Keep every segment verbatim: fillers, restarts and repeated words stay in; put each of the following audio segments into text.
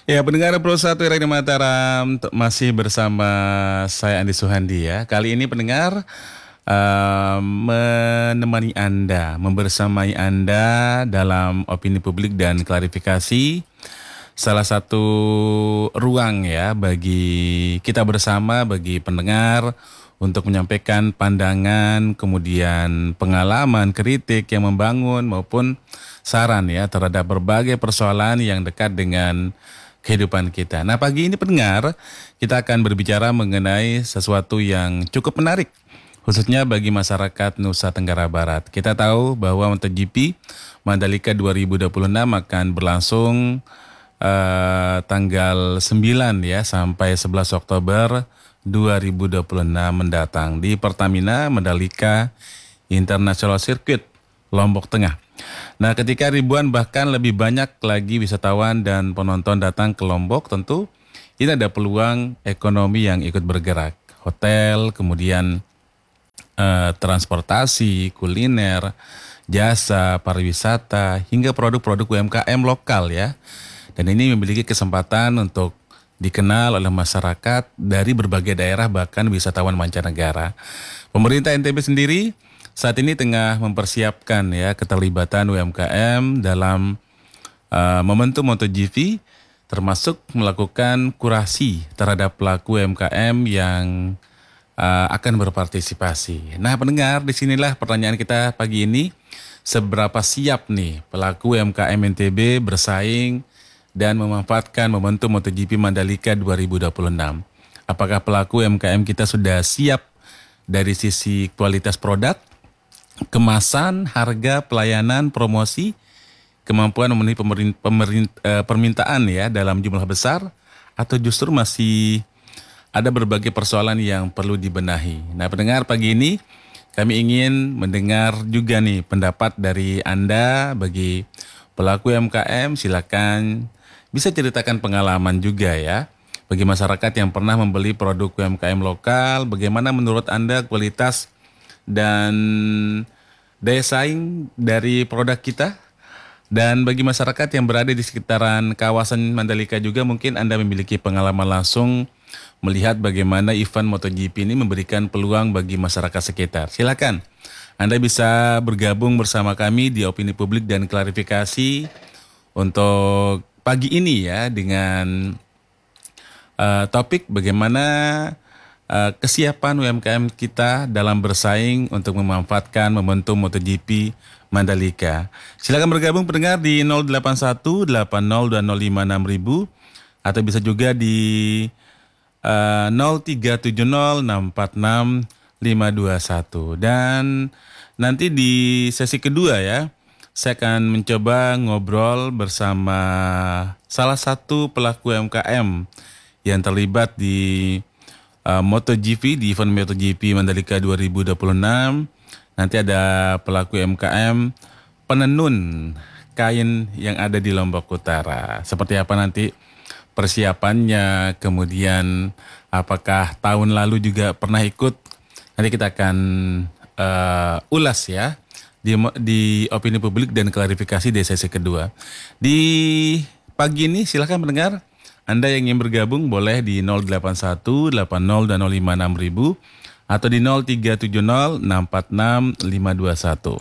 Ya, pendengar Pro satu Radio Mataram t- masih bersama saya Andi Suhandi ya. Kali ini pendengar eh, menemani Anda, membersamai Anda dalam opini publik dan klarifikasi. Salah satu ruang ya bagi kita bersama, bagi pendengar untuk menyampaikan pandangan, kemudian pengalaman, kritik yang membangun maupun saran ya terhadap berbagai persoalan yang dekat dengan kehidupan kita. Nah, pagi ini pendengar, kita akan berbicara mengenai sesuatu yang cukup menarik, khususnya bagi masyarakat Nusa Tenggara Barat. Kita tahu bahwa MotoGP Mandalika dua ribu dua puluh enam akan berlangsung eh, tanggal sembilan ya sampai sebelas Oktober dua ribu dua puluh enam mendatang di Pertamina Mandalika International Circuit, Lombok Tengah. Nah, ketika ribuan bahkan lebih banyak lagi wisatawan dan penonton datang ke Lombok, tentu ini ada peluang ekonomi yang ikut bergerak. Hotel, kemudian eh, transportasi, kuliner, jasa, pariwisata, hingga produk-produk U M K M lokal ya. Dan ini memiliki kesempatan untuk dikenal oleh masyarakat dari berbagai daerah bahkan wisatawan mancanegara. Pemerintah N T B sendiri saat ini tengah mempersiapkan ya keterlibatan U M K M dalam uh, momentum MotoGP, termasuk melakukan kurasi terhadap pelaku U M K M yang uh, akan berpartisipasi. Nah, pendengar, disinilah pertanyaan kita pagi ini, seberapa siap nih pelaku U M K M N T B bersaing dan memanfaatkan momentum MotoGP Mandalika dua ribu dua puluh enam. Apakah pelaku U M K M kita sudah siap dari sisi kualitas produk, kemasan, harga, pelayanan, promosi, kemampuan memenuhi pemerin, pemerin, eh, permintaan ya dalam jumlah besar, atau justru masih ada berbagai persoalan yang perlu dibenahi. Nah, pendengar, pagi ini kami ingin mendengar juga nih pendapat dari Anda bagi pelaku U M K M. Silakan bisa ceritakan pengalaman juga ya. Bagi masyarakat yang pernah membeli produk U M K M lokal, bagaimana menurut Anda kualitas dan daya saing dari produk kita? Dan bagi masyarakat yang berada di sekitaran kawasan Mandalika juga, mungkin Anda memiliki pengalaman langsung melihat bagaimana event MotoGP ini memberikan peluang bagi masyarakat sekitar. Silakan, Anda bisa bergabung bersama kami di opini publik dan klarifikasi untuk pagi ini ya, dengan uh, topik bagaimana Uh, kesiapan U M K M kita dalam bersaing untuk memanfaatkan momentum MotoGP Mandalika. Silakan bergabung pendengar di nol delapan satu delapan nol dua nol lima enam ribu atau bisa juga di uh, nol tiga tujuh nol enam empat enam lima dua satu. Dan nanti di sesi kedua ya, saya akan mencoba ngobrol bersama salah satu pelaku U M K M yang terlibat di Uh, MotoGP, di event MotoGP Mandalika dua ribu dua puluh enam. Nanti ada pelaku U M K M penenun kain yang ada di Lombok Utara. Seperti apa nanti persiapannya, kemudian apakah tahun lalu juga pernah ikut, nanti kita akan uh, ulas ya di, di opini publik dan klarifikasi di sesi kedua. Di pagi ini silakan mendengar, Anda yang ingin bergabung boleh di nol delapan satu delapan nol dua nol lima enam ribu atau di nol tiga tujuh nol enam empat enam lima dua satu.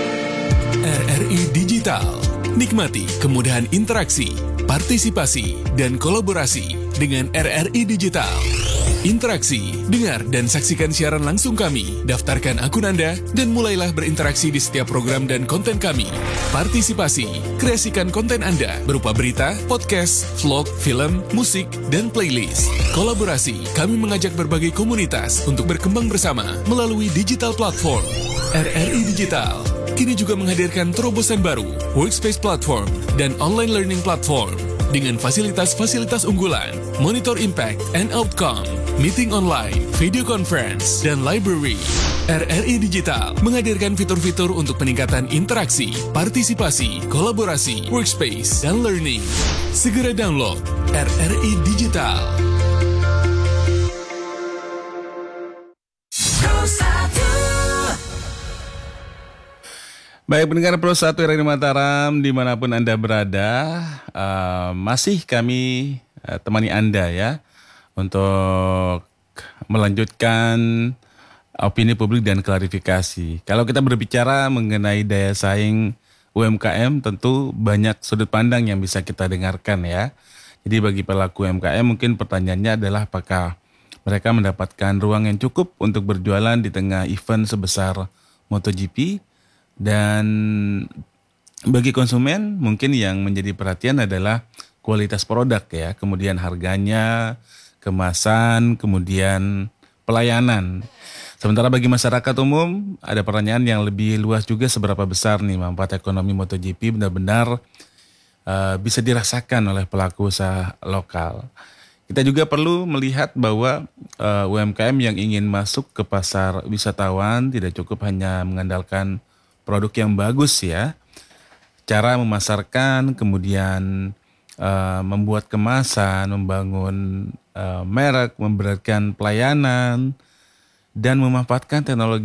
R R I Digital. Nikmati kemudahan interaksi, partisipasi, dan kolaborasi dengan R R I Digital. Interaksi, dengar dan saksikan siaran langsung kami, daftarkan akun Anda, dan mulailah berinteraksi di setiap program dan konten kami. Partisipasi, kreasikan konten Anda berupa berita, podcast, vlog, film, musik, dan playlist. Kolaborasi, kami mengajak berbagai komunitas untuk berkembang bersama melalui digital platform. R R I Digital kini juga menghadirkan terobosan baru, workspace platform, dan online learning platform. Dengan fasilitas-fasilitas unggulan, monitor impact and outcome, meeting online, video conference, dan library. R R I Digital menghadirkan fitur-fitur untuk peningkatan interaksi, partisipasi, kolaborasi, workspace, dan learning. Segera download R R I Digital. Baik pendengar Pro satu R R I Mataram dimanapun Anda berada, eh, masih kami eh, temani Anda ya untuk melanjutkan opini publik dan klarifikasi. Kalau kita berbicara mengenai daya saing U M K M, tentu banyak sudut pandang yang bisa kita dengarkan ya. Jadi bagi pelaku U M K M mungkin pertanyaannya adalah apakah mereka mendapatkan ruang yang cukup untuk berjualan di tengah event sebesar MotoGP. Dan bagi konsumen mungkin yang menjadi perhatian adalah kualitas produk ya, kemudian harganya, kemasan, kemudian pelayanan. Sementara bagi masyarakat umum ada pertanyaan yang lebih luas juga, seberapa besar nih manfaat ekonomi MotoGP benar-benar uh, bisa dirasakan oleh pelaku usaha lokal. Kita juga perlu melihat bahwa uh, U M K M yang ingin masuk ke pasar wisatawan tidak cukup hanya mengandalkan produk yang bagus ya, cara memasarkan, kemudian uh, membuat kemasan, membangun uh, merek, memberikan pelayanan, dan memanfaatkan teknologi